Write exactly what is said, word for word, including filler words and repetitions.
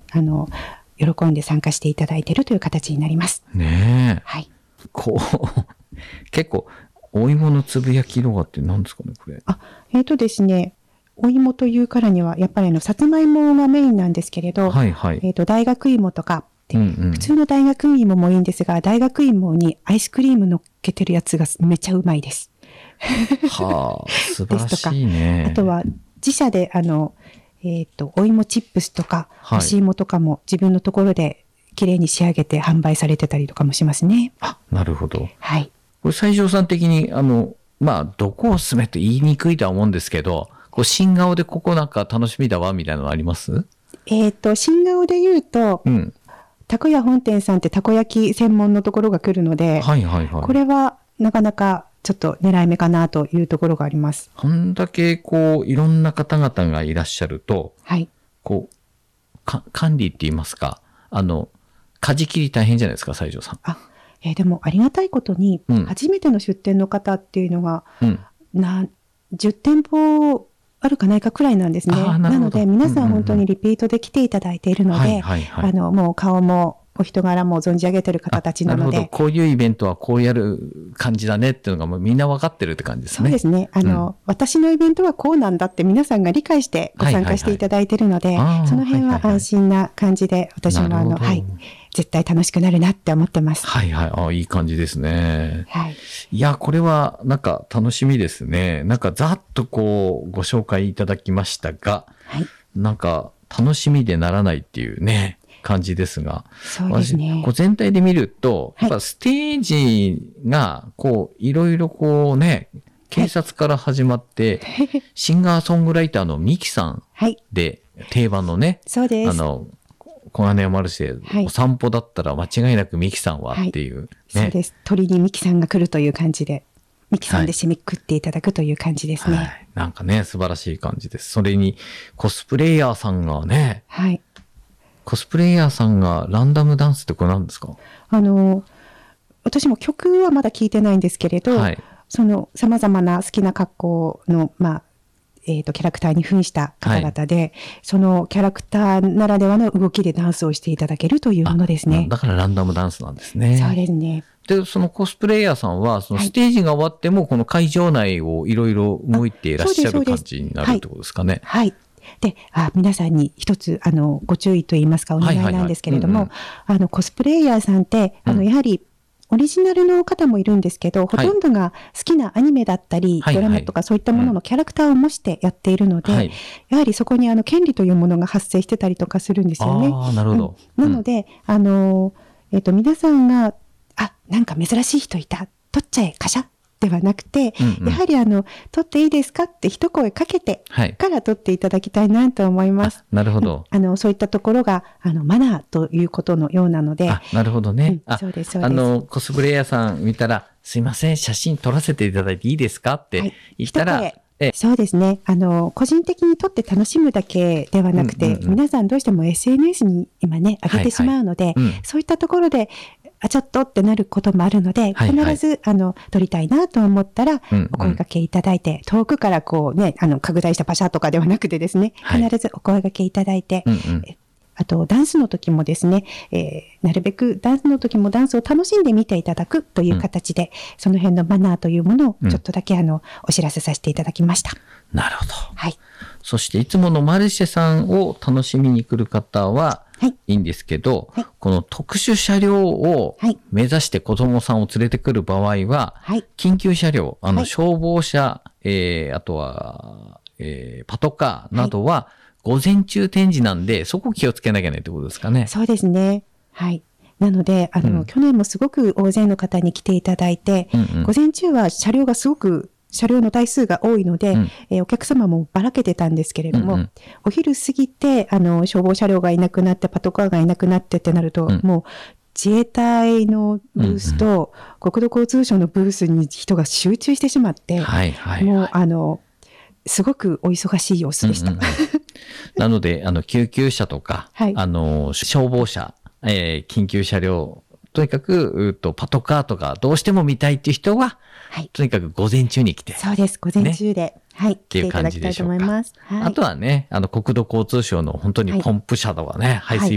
あの、喜んで参加していただいているという形になります。 ねえ。 はい。 こう、結構、お芋のつぶやき動画って何ですかね、これ。 あ、えっとですね、お芋というからには、やっぱりあの、さつまいもがメインなんですけれど、 はいはい。 えっと、大学芋とか、 うんうん、 普通の大学芋もいいんですが、大学芋にアイスクリーム乗っけてるやつがめちゃうまいです。 はあ、素晴らしいね。 あとは、自社で、あの、えっと、お芋チップスとか、 はい、 干し芋とかも自分のところで綺麗に仕上げて販売されてたりとかもしますね。 あ、なるほど。 はい。 これ、西条さん的に、あの、まあ、どこを進めって言いにくいとは思うんですけど、こう、新顔でここなんか楽しみだわ、みたいなのあります？ えっと、新顔で言うと、 うん。 たこ屋本店さんってたこ焼き専門のところが来るので、 はいはいはい。 これはなかなかちょっと狙い目かなというところがあります。 あんだけこう、いろんな方々がいらっしゃると、 はい。 こう、か管理って言いますか、あの、舵切り大変じゃないですか、西条さん。 あ、えーでもありがたいことに、 うん初めての出店の方っていうのが、 うん。 な、じゅってんぽあるかないかくらいなんですね。 あーなるほどなので、皆さうんうんうんん本当にリピートで来ていただいているので、 はいはいはいあの、もう顔もお人柄も存じ上げている方たちなので、 なるほど。こういうイベントはこうやる感じだねっていうのがもうみんな分かってるって感じですね。 そうですね。あの、 うん、 私のイベントはこうなんだって皆さんが理解してご参加していただいているので、 はいはいはい、 その辺は安心な感じで、私もあの、はい、絶対楽しくなるなって思ってます。 はいはい。あ、いい感じですね。 はい。 いや、これはなんか楽しみですね。なんかざっとこうご紹介いただきましたが、 はい。 なんか楽しみでならないっていうね、感じですが。 そうですね。 こう全体で見ると、 はい、 やっぱステージがこういろいろこうね、警察から始まって、はい、シンガーソングライターのミキさんで、はい、定番のね、 そうです。 あの、小金山マルシェ、はい、お散歩だったら間違いなくミキさんはっていう、ね、 はい、そうです。鳥にミキさんが来るという感じで、ミキさんで締めくくっていただくという感じですね。はいはい、 なんかね、素晴らしい感じです。それにコスプレイヤーさんがね、 はい。 コスプレイヤーさんがランダムダンスってこれ何ですか？ あの、私も曲はまだ聞いてないんですけれど、はい、その様々な好きな格好の、まあ、えっと、キャラクターに扮した方々で、はい、そのキャラクターならではの動きでダンスをしていただけるというものですね。 だからランダムダンスなんですね。 そうですね。 で、そのコスプレイヤーさんは、そのステージが終わっても、この会場内をいろいろ動いていらっしゃる感じになるってことですかね。 はい。で、あ、皆さんに一つ、あの、ご注意といいますか、お願いなんですけれども、あの、コスプレイヤーさんって、あの、やはり、オリジナルの方もいるんですけど、ほとんどが好きなアニメだったり、はい、ドラマとかそういったもののキャラクターを模してやっているので、はい、やはりそこにあの権利というものが発生してたりとかするんですよね。 ああ、なるほど。 うん、なので、あの、えっと、皆さんが、あ、なんか珍しい人いた、取っちゃえ、カシャではなくて、うんうん、やはりあの、取っていいですかって一声かけてから取っていただきたいなと思います。 なるほど。 あの、そういったところが、あの、マナーということのようなので。 あ、なるほどね。 うん、そうです、そうです。 あの、コスプレイヤーさん見たら、すいません、写真撮らせていただいていいですかって言ったら、はい、 えそうですね。あの、個人的に撮って楽しむだけではなくて、うんうんうん、皆さんどうしても エスエヌエス に今ね、上げてしまうので、はいはいうん、そういったところで、あ、ちょっとってなることもあるので、必ず、はいはい、あの、撮りたいなと思ったら、お声掛けいただいて、うんうん、遠くからこうね、あの、拡大したパシャとかではなくてですね、はい、必ずお声掛けいただいて、うんうん、あと、ダンスの時もですね、えー、なるべくダンスの時もダンスを楽しんで見ていただくという形で、うん、その辺のマナーというものをちょっとだけ、あの、お知らせさせていただきました。 なるほど。 はい。 そして、いつものマルシェさんを楽しみに来る方は、はい、いいんですけど、はい、この特殊車両を目指して子供さんを連れてくる場合は、はい、緊急車両、あの消防車、はい、えー、あとは、えー、パトカーなどは午前中展示なんで、そこ気をつけなきゃいけないってことですかね。そうですね。はい。なので、あの、うん、去年もすごく大勢の方に来ていただいて、うんうん、午前中は車両がすごく車両の台数が多いので、うん、えー、お客様もばらけてたんですけれども、うんうん、お昼過ぎて、あの、消防車両がいなくなって、パトカーがいなくなってってなると、うん、もう、自衛隊のブースと、うんうん、国土交通省のブースに人が集中してしまって、はいはいはい、もう、あの、すごくお忙しい様子でした。うんうんうん、 なので、あの、救急車とか、はい、あの、消防車、えー、緊急車両、とにかく、うと、パトカーとか、どうしても見たいっていう人は、はい、とにかく午前中に来て。 そうです、午前中で。ね、はい。 っていう感じでしょうか。 来ていただきたいと思います。はい、 あとはね、あの、国土交通省の本当にポンプ車とかね、はい、排水